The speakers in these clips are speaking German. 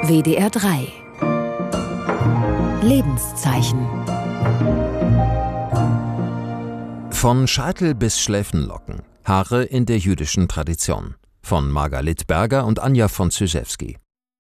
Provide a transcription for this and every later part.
WDR 3 Lebenszeichen. Von Scheitel bis Schläfenlocken. Haare in der jüdischen Tradition. Von Margalit Berger und Anja von Zyszewski.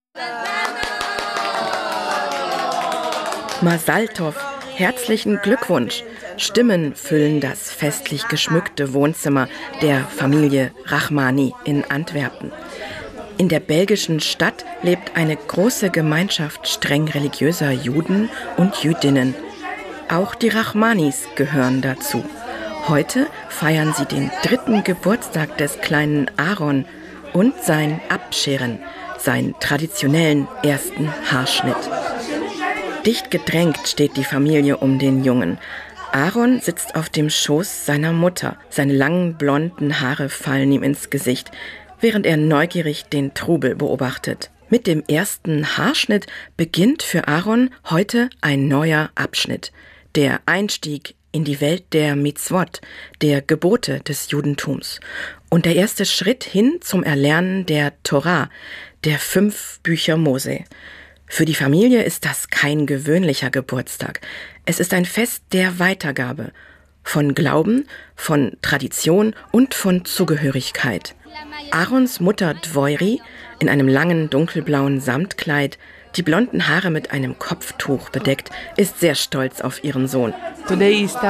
Mazal Tov, herzlichen Glückwunsch. Stimmen füllen das festlich geschmückte Wohnzimmer der Familie Rachmani in Antwerpen. In der belgischen Stadt lebt eine große Gemeinschaft streng religiöser Juden und Jüdinnen. Auch die Rachmanis gehören dazu. Heute feiern sie den 3. Geburtstag des kleinen Aaron und sein Abscheren, seinen traditionellen ersten Haarschnitt. Dicht gedrängt steht die Familie um den Jungen. Aaron sitzt auf dem Schoß seiner Mutter. Seine langen blonden Haare fallen ihm ins Gesicht, während er neugierig den Trubel beobachtet. Mit dem ersten Haarschnitt beginnt für Aaron heute ein neuer Abschnitt. Der Einstieg in die Welt der Mitzvot, der Gebote des Judentums. Und der erste Schritt hin zum Erlernen der Torah, der 5 Bücher Mose. Für die Familie ist das kein gewöhnlicher Geburtstag. Es ist ein Fest der Weitergabe von Glauben, von Tradition und von Zugehörigkeit. Aarons Mutter Dvoiri in einem langen dunkelblauen Samtkleid, die blonden Haare mit einem Kopftuch bedeckt, ist sehr stolz auf ihren Sohn. Heute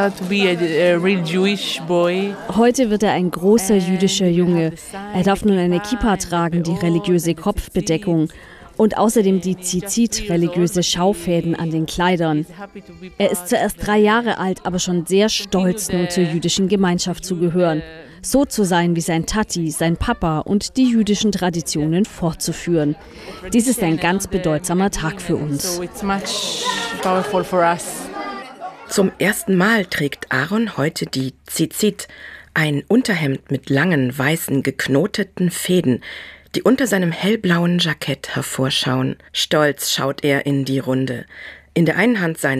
wird er ein großer jüdischer Junge. Er darf nun eine Kippa tragen, die religiöse Kopfbedeckung. Und außerdem die Tzitzit, religiöse Schaufäden an den Kleidern. Er ist zuerst 3 Jahre alt, aber schon sehr stolz, nun zur jüdischen Gemeinschaft zu gehören. So zu sein wie sein Tati, sein Papa und die jüdischen Traditionen fortzuführen. Dies ist ein ganz bedeutsamer Tag für uns. Zum ersten Mal trägt Aaron heute die Tzitzit, ein Unterhemd mit langen, weißen, geknoteten Fäden, die unter seinem hellblauen Jackett hervorschauen. Stolz schaut er in die Runde. In der einen Hand sein